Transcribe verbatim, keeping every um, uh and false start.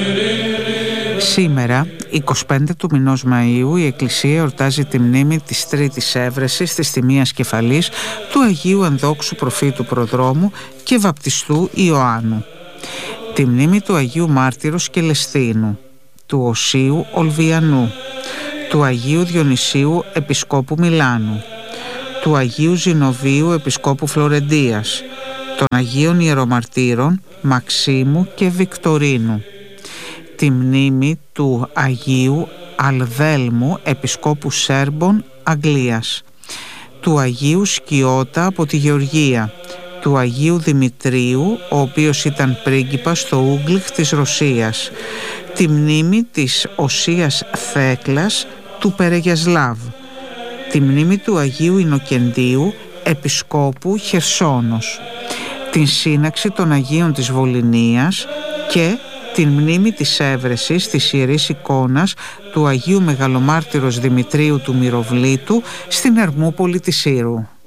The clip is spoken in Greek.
Σήμερα, εικοστή πέμπτη του μηνός Μαΐου, η Εκκλησία εορτάζει τη μνήμη της Τρίτης Έβρεσης της Τιμίας Κεφαλής του Αγίου Ενδόξου Προφήτου Προδρόμου και Βαπτιστού Ιωάννου, τη μνήμη του Αγίου Μάρτυρος Κελεσθήνου, του Οσίου Ολβιανού, του Αγίου Διονυσίου Επισκόπου Μιλάνου, του Αγίου Ζηνοβίου Επισκόπου Φλωρεντίας, των Αγίων Ιερομαρτύρων Μαξίμου και Βικτορίνου, τη μνήμη του Αγίου Αλδέλμου Επισκόπου Σέρμπων Αγγλίας, του Αγίου Σκιώτα από τη Γεωργία, του Αγίου Δημητρίου, ο οποίος ήταν πρίγκιπας στο Ούγκλιχ της Ρωσίας, τη μνήμη της Οσίας Θέκλας του Περεγιασλάβ, τη μνήμη του Αγίου Ινοκεντίου Επισκόπου Χερσόνος, την σύναξη των Αγίων της Βολυνίας και την μνήμη της έβρεσης της Ιερής Εικόνας του Αγίου Μεγαλομάρτυρος Δημητρίου του Μυροβλήτου στην Ερμούπολη της Ήρου.